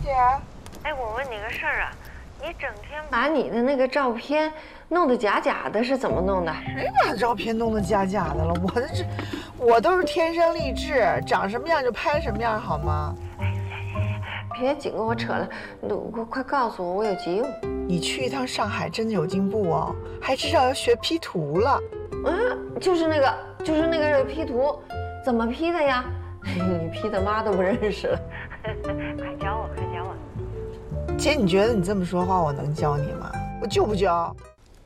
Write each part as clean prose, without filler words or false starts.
姐， 哎，我问你个事儿啊，你整天把你的那个照片弄得假假的，是怎么弄的？ 谁把照片弄得假假的了？我都是天生丽质，长什么样就拍什么样，好吗？ 别净跟我扯了，快告诉我，我有急用。 你去一趟上海真的有进步哦，还知道要学 P 图了。 就是那个 P 图，怎么 P 的呀？你 P 的妈都不认识了。 快教我，快教我。 姐，你觉得你这么说话，我能教你吗？我就不教。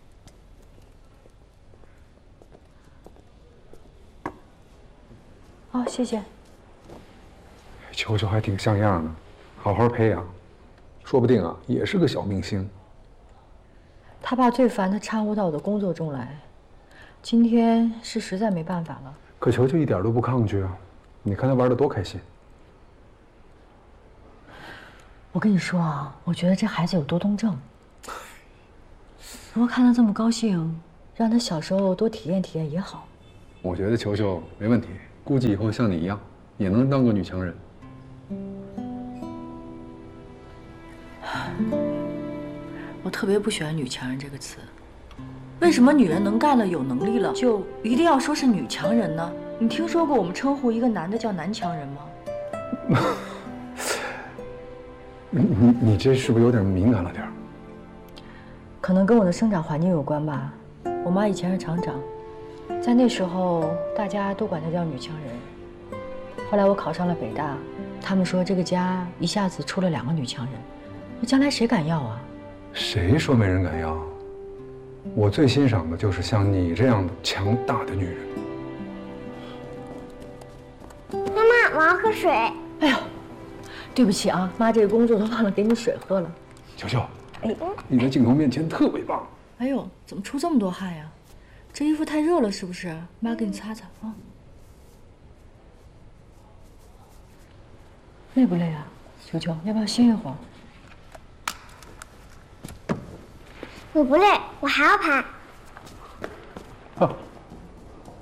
哦，谢谢。 球球还挺像样的，好好培养，说不定啊也是个小明星。 他爸最烦他掺和到我的工作中来，今天是实在没办法了。 可球球一点都不抗拒啊，你看他玩得多开心。 我跟你说啊，我觉得这孩子有多动症。如果看他这么高兴，让他小时候多体验体验也好。 我觉得球球没问题，估计以后像你一样，也能当个女强人。 我特别不喜欢“女强人”这个词。为什么女人能干了、有能力了，就一定要说是女强人呢？你听说过我们称呼一个男的叫男强人吗？ 你这是不是有点敏感了点儿？ 可能跟我的生长环境有关吧。我妈以前是厂长，在那时候大家都管她叫女强人。后来我考上了北大，他们说这个家一下子出了2个女强人，那将来谁敢要啊？ 谁说没人敢要？我最欣赏的就是像你这样的强大的女人。 妈妈，我要喝水。 哎呦，对不起啊，妈这个工作都忘了给你水喝了。 球球，你在镜头面前特别棒。 哎呦，怎么出这么多汗呀？这衣服太热了是不是？妈给你擦擦啊。累不累啊，球球？要不要歇一会儿？ 我不累，我还要拍。 好。